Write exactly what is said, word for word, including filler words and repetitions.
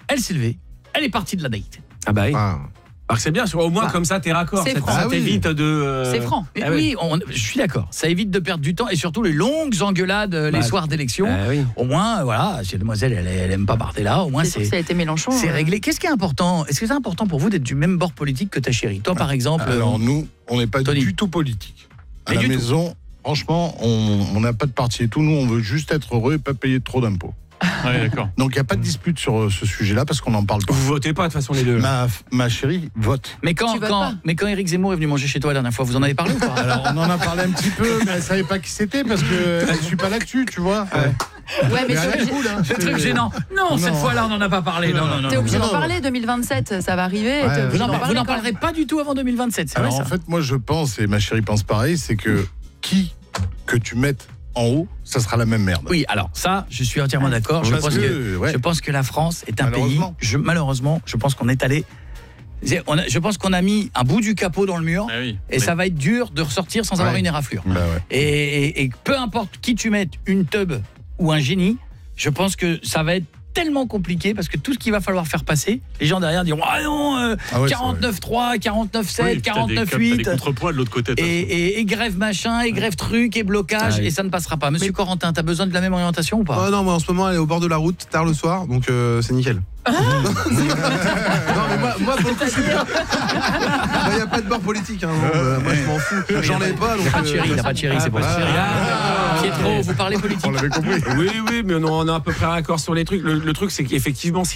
elle s'est levée, elle est partie de la date. Ah bah oui. Ah. Alors que c'est bien, au moins Bah, comme ça t'es raccord, c'est ça, franc. ça Ah oui. t'évite de... euh, C'est franc. Ah oui, on- je suis d'accord. Ça évite de perdre du temps et surtout les longues engueulades euh, les Bah, soirs d'élection. Ah oui. Au moins, euh, voilà, si la demoiselle, elle, elle aime pas Bardella, au moins C'est sûr que c'est ça a été Mélenchon. c'est euh, réglé. Qu'est-ce qui est important? Est-ce que c'est important pour vous d'être du même bord politique que ta chérie? Toi, par exemple, Alors euh, nous, on n'est pas Tony. du tout politique. À Mais la du tout. maison, franchement, on n'a pas de parti et tout. Nous, on veut juste être heureux et pas payer trop d'impôts. Ouais, d'accord. Donc il n'y a pas de dispute sur euh, ce sujet-là parce qu'on n'en parle pas. Vous votez pas de toute façon les deux. Ma, ma chérie vote. mais quand, Tu votes quand, pas mais quand Éric Zemmour est venu manger chez toi la dernière fois, vous en avez parlé ou pas? Alors on en a parlé un petit peu, mais elle savait pas qui c'était parce que elle suit pas l'actu, tu vois. Ouais, mais Mais t'es elle est obligé, cool, hein. C'est un truc gênant. Non, cette Non. fois-là, on n'en a pas parlé. Non, non, non. t'es obligé Non, d'en non. parler. deux mille vingt-sept, ça va arriver. Ouais, t'es vous obligé Vous d'en n'en parler vous n'en quand même. parlerez pas du tout avant deux mille vingt-sept, c'est vrai Alors ça? en fait, moi je pense, et ma chérie pense pareil, c'est que qui que tu mettes en haut, ça sera la même merde. Oui, alors ça, je suis entièrement d'accord. Je Parce pense que, que, ouais. je pense que la France est un pays. Malheureusement. Je, malheureusement, je pense qu'on est allé. On a- je pense qu'on a mis un bout du capot dans le mur. Ah oui. Et ça va être dur de ressortir sans Ouais. avoir une éraflure. Bah ouais. Et, et- et peu importe qui tu mettes, une teub ou un génie, je pense que ça va être tellement compliqué parce que tout ce qu'il va falloir faire passer, les gens derrière diront ah non, euh, Ah ouais, c'est quarante-neuf trois, quarante-neuf Oui, sept, puis t'as des- quarante-neuf t'as des huit. contrepoids de l'autre côté. de toute Et, façon. et- et grève machin, et grève truc, et blocage, Ah oui. et ça ne passera pas. Monsieur Corentin, t'as besoin de la même orientation ou pas? Oh non, moi en ce moment elle est au bord de la route, tard le soir, donc euh, c'est nickel. non mais moi, moi pour le coup, je suis pas. Il n'y a pas de bord politique, hein, bon, bah, moi je m'en fous. J'en ai pas, donc. Il n'a pas de euh, chérie, il n'a pas de chérie, c'est pour ça. Ah, Pietro, vous parlez politique? On l'avait compris. Oui, oui, mais on a à peu près un accord sur les trucs. Le, le truc, c'est qu'effectivement, si